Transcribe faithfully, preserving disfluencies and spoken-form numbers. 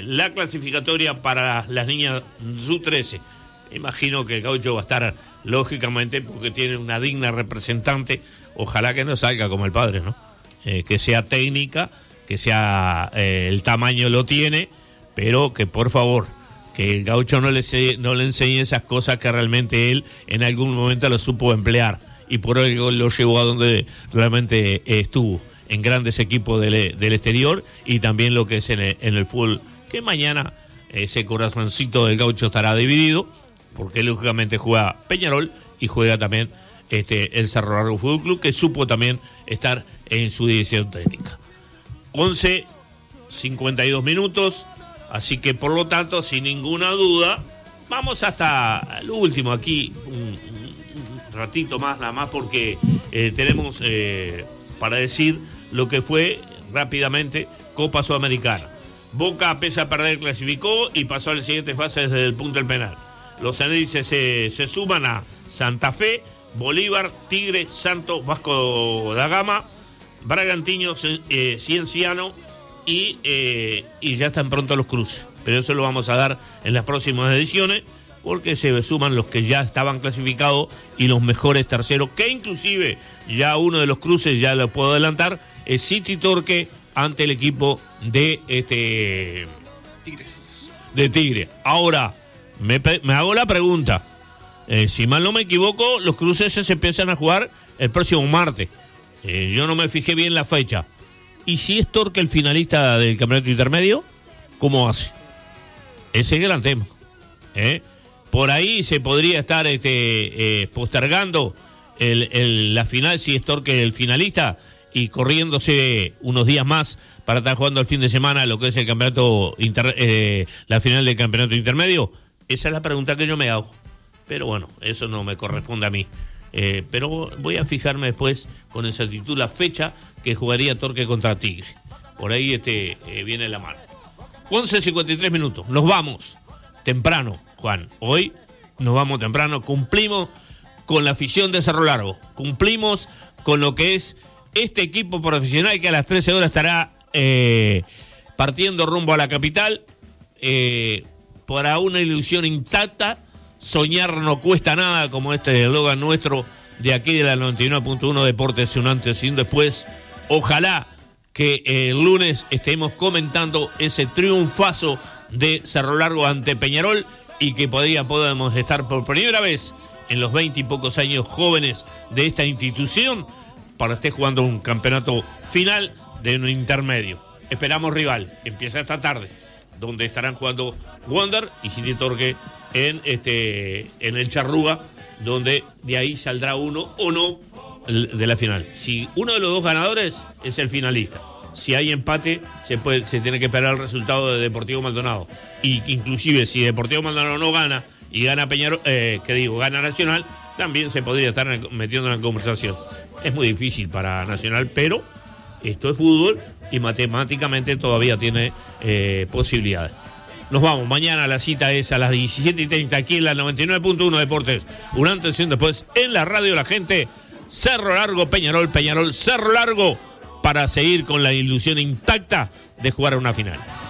la clasificatoria para las niñas sub trece. Imagino que el Gaucho va a estar, lógicamente, porque tiene una digna representante. Ojalá que no salga como el padre, ¿no? Eh, que sea técnica, que sea eh, el tamaño lo tiene, pero que por favor, que el Gaucho no le, se, no le enseñe esas cosas que realmente él en algún momento lo supo emplear y por ello lo llevó a donde realmente estuvo, en grandes equipos del, del exterior y también lo que es en el, en el fútbol, que mañana ese corazoncito del Gaucho estará dividido, porque lógicamente juega Peñarol y juega también este el Cerro Largo Fútbol Club, que supo también estar en su división técnica. once cincuenta y dos minutos, así que por lo tanto, sin ninguna duda, vamos hasta el último aquí, un, un ratito más, nada más, porque eh, tenemos eh, para decir lo que fue rápidamente Copa Sudamericana. Boca, pese a perder, clasificó y pasó a la siguiente fase desde el punto del penal. Los análisis se, se suman a Santa Fe, Bolívar, Tigre, Santos, Vasco da Gama, Bragantino, eh, Cienciano y, eh, y ya están pronto los cruces. Pero eso lo vamos a dar en las próximas ediciones porque se suman los que ya estaban clasificados y los mejores terceros, que inclusive ya uno de los cruces, ya lo puedo adelantar, es City Torque ante el equipo de este Tigres. De Tigre. Ahora, me, me hago la pregunta. Eh, si mal no me equivoco, los cruces se empiezan a jugar el próximo martes. Eh, yo no me fijé bien la fecha. ¿Y si es Torque el finalista del campeonato intermedio? ¿Cómo hace? Ese es el gran tema. ¿Eh? Por ahí se podría estar este, eh, postergando el, el, la final si es Torque el finalista y corriéndose unos días más para estar jugando el fin de semana lo que es el campeonato inter, eh, la final del campeonato intermedio. Esa es la pregunta que yo me hago. Pero bueno, eso no me corresponde a mí. Eh, pero voy a fijarme después con exactitud la fecha que jugaría Torque contra Tigre. Por ahí este eh, viene la mano. once cincuenta y tres minutos. Nos vamos temprano, Juan. Hoy nos vamos temprano. Cumplimos con la afición de Cerro Largo. Cumplimos con lo que es este equipo profesional que a las trece horas estará eh, partiendo rumbo a la capital. Eh, para una ilusión intacta. Soñar no cuesta nada, como este eslogan nuestro de aquí de la noventa y nueve punto uno Deportes, un antes y un después. Ojalá que el lunes estemos comentando ese triunfazo de Cerro Largo ante Peñarol y que podría, podamos estar por primera vez en los veinte y pocos años jóvenes de esta institución para estar jugando un campeonato final de un intermedio. Esperamos rival, empieza esta tarde, donde estarán jugando Wander y City Torque en este en el Charrúa, donde de ahí saldrá uno o no de la final. Si uno de los dos ganadores es el finalista. Si hay empate, se puede se tiene que esperar el resultado de Deportivo Maldonado. Y inclusive si Deportivo Maldonado no gana y gana Peñarol, eh, que digo, gana Nacional, también se podría estar metiendo en la conversación. Es muy difícil para Nacional, pero esto es fútbol y matemáticamente todavía tiene eh, posibilidades. Nos vamos, mañana la cita es a las diecisiete y treinta aquí en la noventa y nueve punto uno Deportes. Un antes y un después en la radio la gente. Cerro Largo, Peñarol, Peñarol, Cerro Largo, para seguir con la ilusión intacta de jugar a una final.